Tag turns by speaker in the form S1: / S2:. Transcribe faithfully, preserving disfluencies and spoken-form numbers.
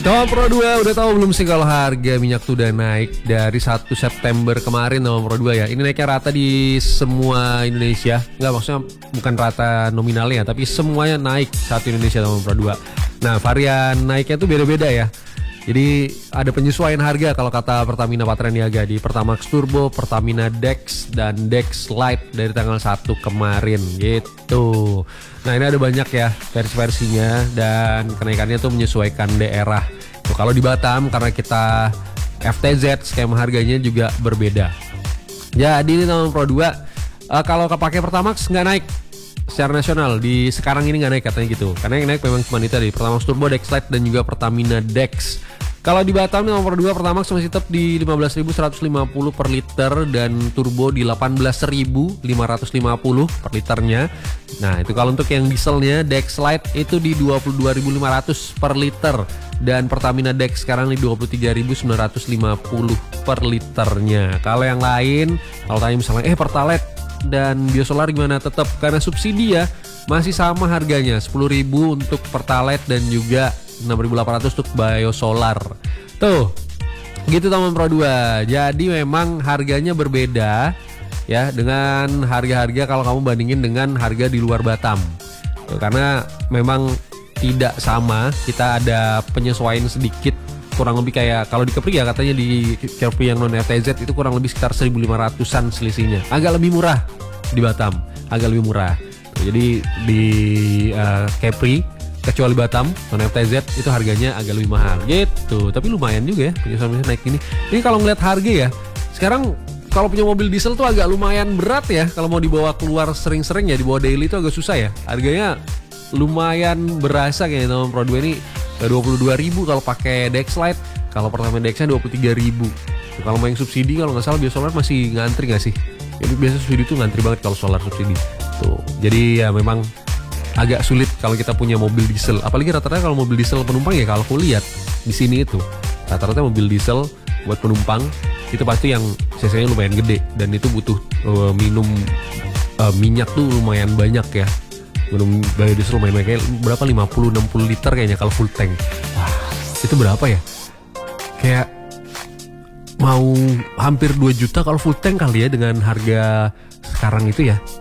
S1: Nomor Pro dua, udah tahu belum sih kalau harga minyak tuh udah naik dari satu September kemarin nomor Pro dua ya. Ini naiknya rata di semua Indonesia. Enggak, maksudnya bukan rata nominalnya, tapi semuanya naik satu Indonesia nomor Pro dua. Nah, varian naiknya tuh beda-beda ya. Jadi ada penyesuaian harga kalau kata Pertamina Patraniaga di Pertamax Turbo, Pertamina Dex, dan Dex Lite dari tanggal satu kemarin gitu. Nah, ini ada banyak ya versi-versinya dan kenaikannya tuh menyesuaikan daerah. Tuh, kalau di Batam karena kita F T Z skema harganya juga berbeda. Jadi ini nomor Pro dua uh, kalau kepake Pertamax nggak naik secara nasional di sekarang ini nggak naik katanya gitu. Karena yang naik memang cuma itu tadi Pertamax Turbo, Dex Lite dan juga Pertamina Dex. Kalau di Batam nomor dua Pertamax masih tetap di lima belas ribu seratus lima puluh per liter dan turbo di delapan belas ribu lima ratus lima puluh per liternya. Nah, itu kalau untuk yang dieselnya Dex Lite itu di dua puluh dua ribu lima ratus per liter dan Pertamina Dex sekarang di dua puluh tiga ribu sembilan ratus lima puluh per liternya. Kalau yang lain, kalau tanya misalnya eh Pertalite dan biosolar gimana, tetap karena subsidi ya masih sama harganya sepuluh ribu untuk Pertalite dan juga enam ribu delapan ratus untuk biosolar. Tuh, gitu teman Pro dua. Jadi memang harganya berbeda ya dengan harga-harga kalau kamu bandingin dengan harga di luar Batam. Tuh, karena memang tidak sama, kita ada penyesuaian sedikit kurang lebih kayak kalau di Kepri ya katanya di Kepri yang non F T Z itu kurang lebih sekitar seribu lima ratusan selisihnya. Agak lebih murah di Batam, agak lebih murah. Tuh, jadi di uh, Kepri kecuali Batam non F T Z itu harganya agak lebih mahal gitu, tapi lumayan juga ya penyesuaian naik ini. Ini kalau ngeliat harga ya sekarang kalau punya mobil diesel tuh agak lumayan berat ya kalau mau dibawa keluar sering-sering ya, dibawa daily itu agak susah ya. Harganya lumayan berasa kayaknya nomor Pro dua ini dua puluh dua ribu kalau pakai Dex Lite, kalau Pertamina Dex-nya dua puluh tiga ribu. Kalau mau yang subsidi kalau nggak salah biosolar masih ngantri nggak sih? Jadi biasa subsidi tuh ngantri banget kalau solar subsidi tuh. Jadi ya memang agak sulit kalau kita punya mobil diesel, apalagi rata-rata kalau mobil diesel penumpang ya kalau aku lihat di sini itu rata-rata mobil diesel buat penumpang itu pasti yang cc-nya lumayan gede dan itu butuh uh, minum uh, minyak tuh lumayan banyak ya. Minum biodiesel lumayan banyak, kayak berapa lima puluh enam puluh liter kayaknya kalau full tank. Wah, itu berapa ya? Kayak mau hampir dua juta kalau full tank kali ya dengan harga sekarang itu ya.